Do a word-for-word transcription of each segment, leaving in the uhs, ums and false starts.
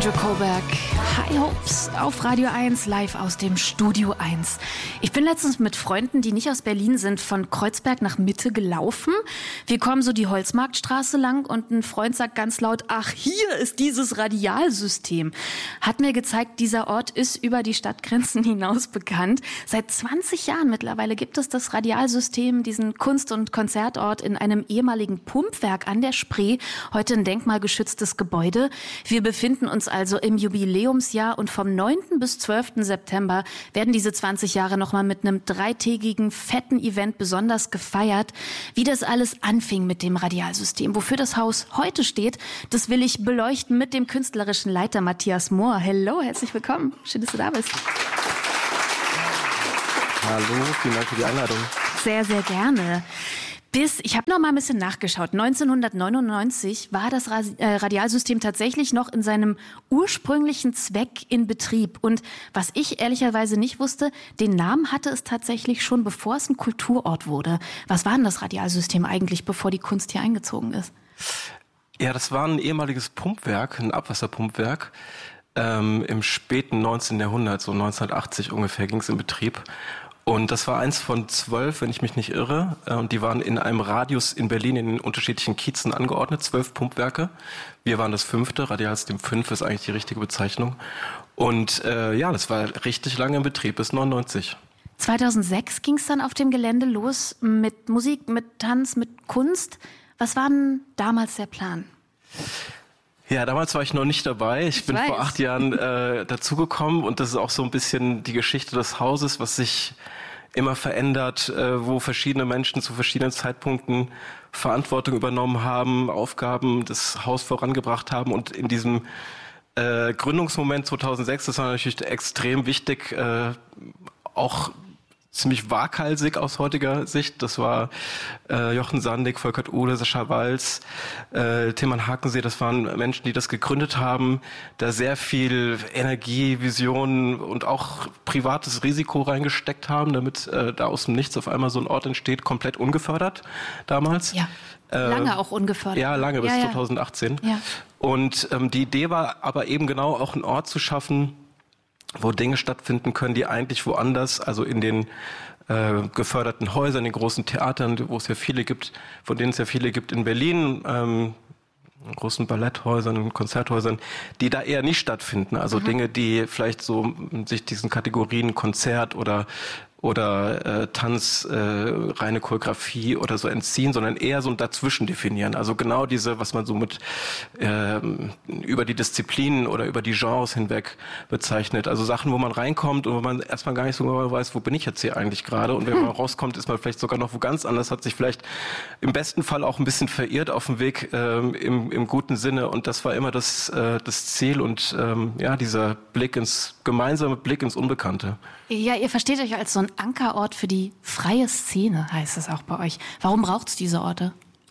Andrew Koberg, High Hopes auf Radio eins, live aus dem Studio eins. Ich bin letztens mit Freunden, die nicht aus Berlin sind, von Kreuzberg nach Mitte gelaufen. Wir kommen so die Holzmarktstraße lang und ein Freund sagt ganz laut, ach, hier ist dieses Radialsystem. Hat mir gezeigt, dieser Ort ist über die Stadtgrenzen hinaus bekannt. Seit zwanzig Jahren mittlerweile gibt es das Radialsystem, diesen Kunst- und Konzertort in einem ehemaligen Pumpwerk an der Spree, heute ein denkmalgeschütztes Gebäude. Wir befinden uns also im Jubiläumsjahr und vom neunten bis zwölften September werden diese zwanzig Jahre nochmal mit einem dreitägigen, fetten Event besonders gefeiert. Wie das alles anfing mit dem Radialsystem, wofür das Haus heute steht, das will ich beleuchten mit dem künstlerischen Leiter Matthias Mohr. Hello, herzlich willkommen. Schön, dass du da bist. Hallo, vielen Dank für die Einladung. Sehr, sehr gerne. Bis, ich habe noch mal ein bisschen nachgeschaut, neunzehnhundertneunundneunzig war das Radialsystem tatsächlich noch in seinem ursprünglichen Zweck in Betrieb. Und was ich ehrlicherweise nicht wusste, den Namen hatte es tatsächlich schon, bevor es ein Kulturort wurde. Was war denn das Radialsystem eigentlich, bevor die Kunst hier eingezogen ist? Ja, das war ein ehemaliges Pumpwerk, ein Abwasserpumpwerk. Ähm, im späten neunzehnten Jahrhundert, so neunzehnhundertachtzig ungefähr, ging es in Betrieb. Und das war eins von zwölf, wenn ich mich nicht irre. Und die waren in einem Radius in Berlin in den unterschiedlichen Kiezen angeordnet, zwölf Pumpwerke. Wir waren das fünfte, Radialsystem fünf ist eigentlich die richtige Bezeichnung. Und äh, ja, das war richtig lange in Betrieb, bis neunundneunzig. zweitausendsechs ging es dann auf dem Gelände los mit Musik, mit Tanz, mit Kunst. Was war denn damals der Plan? Ja, damals war ich noch nicht dabei. Ich, ich bin weiß. vor acht Jahren äh, dazugekommen und das ist auch so ein bisschen die Geschichte des Hauses, was sich immer verändert, äh, wo verschiedene Menschen zu verschiedenen Zeitpunkten Verantwortung übernommen haben, Aufgaben des Haus vorangebracht haben und in diesem äh, Gründungsmoment zweitausendsechs, das war natürlich extrem wichtig, äh, auch ziemlich waghalsig aus heutiger Sicht. Das war äh, Jochen Sandig, Volkert Uhle, Sascha Walz, äh, Tilman Hakensee. Das waren Menschen, die das gegründet haben, da sehr viel Energie, Vision und auch privates Risiko reingesteckt haben, damit äh, da aus dem Nichts auf einmal so ein Ort entsteht, komplett ungefördert damals. Ja, lange äh, auch ungefördert. Ja, lange, bis ja, ja. zweitausendachtzehn. Ja. Und ähm, die Idee war aber eben genau auch einen Ort zu schaffen, wo Dinge stattfinden können, die eigentlich woanders, also in den äh, geförderten Häusern, in den großen Theatern, wo es ja viele gibt, von denen es ja viele gibt in Berlin, ähm, in großen Balletthäusern, Konzerthäusern, die da eher nicht stattfinden. Also mhm. Dinge, die vielleicht so sich diesen Kategorien Konzert oder oder äh, Tanz, äh, reine Choreografie oder so entziehen, sondern eher so ein Dazwischen definieren. Also genau diese, was man so mit äh, über die Disziplinen oder über die Genres hinweg bezeichnet. Also Sachen, wo man reinkommt und wo man erstmal gar nicht so genau weiß, wo bin ich jetzt hier eigentlich gerade? Und wenn man rauskommt, ist man vielleicht sogar noch wo ganz anders, hat sich vielleicht im besten Fall auch ein bisschen verirrt auf dem Weg, äh, im, im guten Sinne. Und das war immer das, äh, das Ziel und ähm, ja, dieser Blick ins gemeinsame Blick ins Unbekannte. Ja, ihr versteht euch als so ein Ankerort für die freie Szene, heißt es auch bei euch. Warum braucht es diese Orte?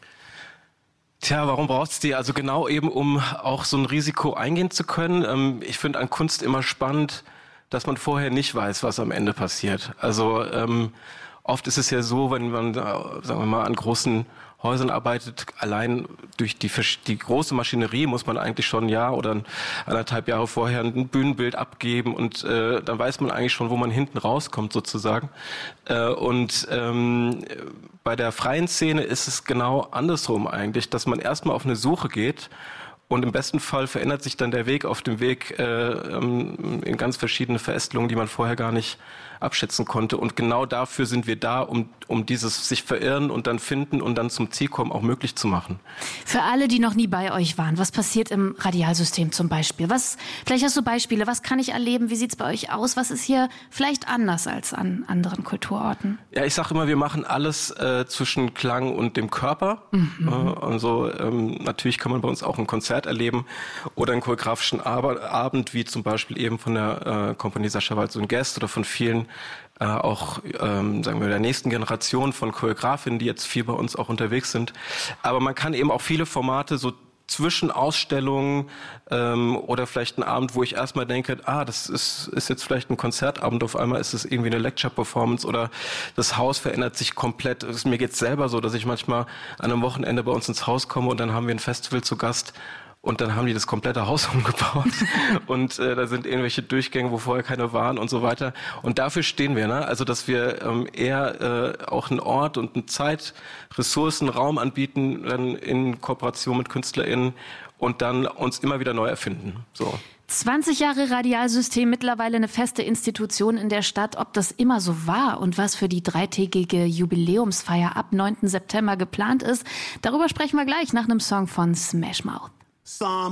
Tja, warum braucht es die? Also genau eben, um auch so ein Risiko eingehen zu können. Ähm, ich finde an Kunst immer spannend, dass man vorher nicht weiß, was am Ende passiert. Also ähm, oft ist es ja so, wenn man, sagen wir mal, an großen Häusern arbeitet, allein durch die, die große Maschinerie muss man eigentlich schon ein Jahr oder anderthalb Jahre vorher ein Bühnenbild abgeben und äh, dann weiß man eigentlich schon, wo man hinten rauskommt sozusagen. Äh, und ähm, bei der freien Szene ist es genau andersrum eigentlich, dass man erstmal auf eine Suche geht. Und im besten Fall verändert sich dann der Weg auf dem Weg äh, in ganz verschiedene Verästelungen, die man vorher gar nicht abschätzen konnte. Und genau dafür sind wir da, um, um dieses sich verirren und dann finden und dann zum Ziel kommen auch möglich zu machen. Für alle, die noch nie bei euch waren, was passiert im Radialsystem zum Beispiel? Was, vielleicht hast du Beispiele, was kann ich erleben? Wie sieht es bei euch aus? Was ist hier vielleicht anders als an anderen Kulturorten? Ja, ich sage immer, wir machen alles äh, zwischen Klang und dem Körper. Mhm. Äh, also ähm, natürlich kann man bei uns auch ein Konzert erleben oder einen choreografischen Abend, wie zum Beispiel eben von der äh, Kompanie Sascha Walz und Guest oder von vielen äh, auch, ähm, sagen wir, der nächsten Generation von Choreografinnen, die jetzt viel bei uns auch unterwegs sind. Aber man kann eben auch viele Formate so zwischen Ausstellungen ähm, oder vielleicht ein Abend, wo ich erstmal denke, ah, das ist, ist jetzt vielleicht ein Konzertabend, auf einmal ist es irgendwie eine Lecture-Performance oder das Haus verändert sich komplett. Es, mir geht's selber so, dass ich manchmal an einem Wochenende bei uns ins Haus komme und dann haben wir ein Festival zu Gast Und dann haben die das komplette Haus umgebaut und äh, da sind irgendwelche Durchgänge, wo vorher keine waren und so weiter. Und dafür stehen wir, ne? Also dass wir ähm, eher äh, auch einen Ort und eine Zeit, Ressourcen, Raum anbieten, dann in Kooperation mit KünstlerInnen und dann uns immer wieder neu erfinden. So. zwanzig Jahre Radialsystem, mittlerweile eine feste Institution in der Stadt. Ob das immer so war und was für die dreitägige Jubiläumsfeier ab neunten September geplant ist, darüber sprechen wir gleich nach einem Song von Smash Mouth. Some